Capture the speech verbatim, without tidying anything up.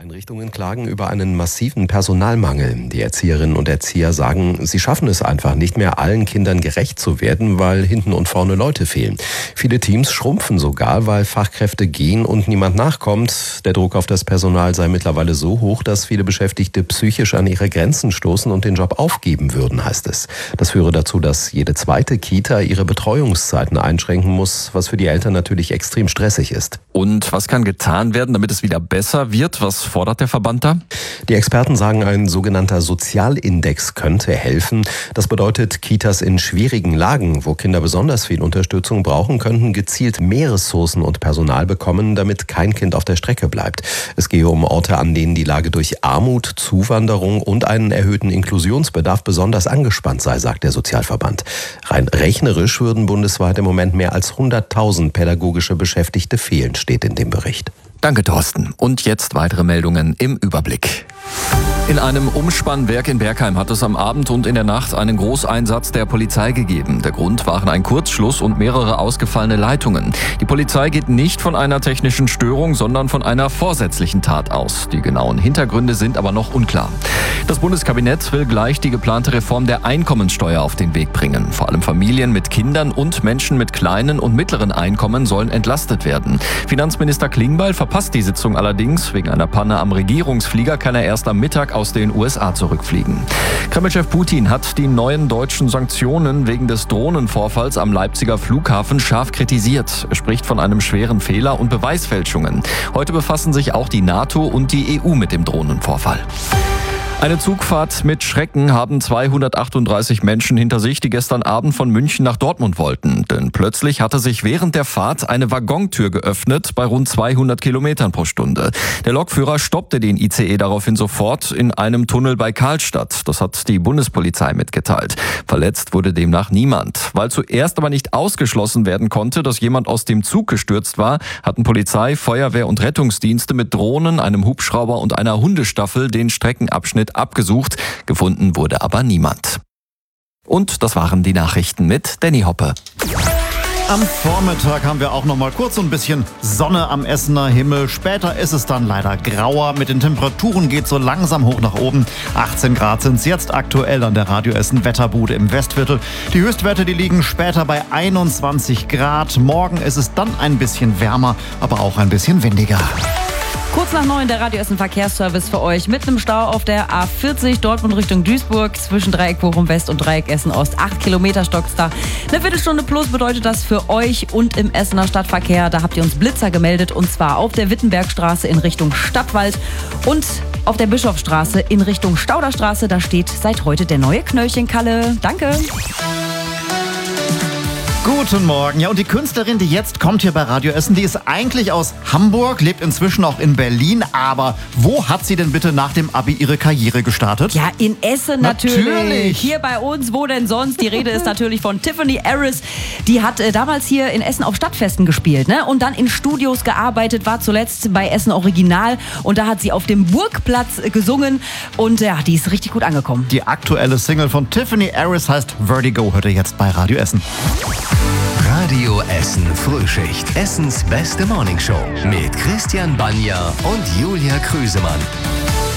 Einrichtungen klagen über einen massiven Personalmangel. Die Erzieherinnen und Erzieher sagen, sie schaffen es einfach nicht mehr, allen Kindern gerecht zu werden, weil hinten und vorne Leute fehlen. Viele Teams schrumpfen sogar, weil Fachkräfte gehen und niemand nachkommt. Der Druck auf das Personal sei mittlerweile so hoch, dass viele Beschäftigte psychisch an ihre Grenzen stoßen und den Job aufgeben würden, heißt es. Das führe dazu, dass jede zweite Kita ihre Betreuungszeiten einschränken muss, was für die Eltern natürlich extrem stressig ist. Und was kann getan werden, damit es wieder besser wird? Was fordert der Verband da? Die Experten sagen, ein sogenannter Sozialindex könnte helfen. Das bedeutet, Kitas in schwierigen Lagen, wo Kinder besonders viel Unterstützung brauchen, könnten gezielt mehr Ressourcen und Personal bekommen, damit kein Kind auf der Strecke bleibt. Es gehe um Orte, an denen die Lage durch Armut, Zuwanderung und einen erhöhten Inklusionsbedarf besonders angespannt sei, sagt der Sozialverband. Rein rechnerisch würden bundesweit im Moment mehr als hunderttausend pädagogische Beschäftigte fehlen, steht in dem Bericht. Danke, Thorsten. Und jetzt weitere Meldungen im Überblick. In einem Umspannwerk in Bergheim hat es am Abend und in der Nacht einen Großeinsatz der Polizei gegeben. Der Grund waren ein Kurzschluss und mehrere ausgefallene Leitungen. Die Polizei geht nicht von einer technischen Störung, sondern von einer vorsätzlichen Tat aus. Die genauen Hintergründe sind aber noch unklar. Das Bundeskabinett will gleich die geplante Reform der Einkommensteuer auf den Weg bringen. Vor allem Familien mit Kindern und Menschen mit kleinen und mittleren Einkommen sollen entlastet werden. Finanzminister Klingbeil verpasst die Sitzung allerdings. Wegen einer Panne am Regierungsflieger kann er erst am Mittag aus den U S A zurückfliegen. Kremlchef Putin hat die neuen deutschen Sanktionen wegen des Drohnenvorfalls am Leipziger Flughafen scharf kritisiert. Er spricht von einem schweren Fehler und Beweisfälschungen. Heute befassen sich auch die NATO und die E U mit dem Drohnenvorfall. Eine Zugfahrt mit Schrecken haben zweihundertachtunddreißig Menschen hinter sich, die gestern Abend von München nach Dortmund wollten. Denn plötzlich hatte sich während der Fahrt eine Waggontür geöffnet bei rund zweihundert Kilometern pro Stunde. Der Lokführer stoppte den I C E daraufhin sofort in einem Tunnel bei Karlstadt. Das hat die Bundespolizei mitgeteilt. Verletzt wurde demnach niemand. Weil zuerst aber nicht ausgeschlossen werden konnte, dass jemand aus dem Zug gestürzt war, hatten Polizei, Feuerwehr und Rettungsdienste mit Drohnen, einem Hubschrauber und einer Hundestaffel den Streckenabschnitt abgesucht. Gefunden wurde aber niemand. Und das waren die Nachrichten mit Danny Hoppe. Am Vormittag haben wir auch noch mal kurz so ein bisschen Sonne am Essener Himmel. Später ist es dann leider grauer. Mit den Temperaturen geht so langsam hoch nach oben. achtzehn Grad sind es jetzt aktuell an der Radio Essen Wetterbude im Westviertel. Die Höchstwerte, die liegen später bei einundzwanzig Grad. Morgen ist es dann ein bisschen wärmer, aber auch ein bisschen windiger. Kurz nach neun der Radio Essen Verkehrsservice für euch. Mit einem Stau auf der A vierzig Dortmund Richtung Duisburg zwischen Dreieck Bochum West und Dreieck Essen Ost. acht Kilometer stockt's da. Eine Viertelstunde plus bedeutet das für euch und im Essener Stadtverkehr. Da habt ihr uns Blitzer gemeldet und zwar auf der Wittenbergstraße in Richtung Stadtwald und auf der Bischofsstraße in Richtung Stauderstraße. Da steht seit heute der neue Knöllchenkalle. Danke. Guten Morgen. Ja, und die Künstlerin, die jetzt kommt hier bei Radio Essen, die ist eigentlich aus Hamburg, lebt inzwischen auch in Berlin. Aber wo hat sie denn bitte nach dem Abi ihre Karriere gestartet? Ja, in Essen natürlich. Natürlich. Hier bei uns, wo denn sonst? Die Rede ist natürlich von Tiffany Harris. Die hat äh, damals hier in Essen auf Stadtfesten gespielt, ne? Und dann in Studios gearbeitet, war zuletzt bei Essen Original. Und da hat sie auf dem Burgplatz äh, gesungen. Und ja, die ist richtig gut angekommen. Die aktuelle Single von Tiffany Harris heißt Vertigo, hört ihr jetzt bei Radio Essen. Radio Essen Frühschicht. Essens beste Morningshow mit Christian Banja und Julia Krüsemann.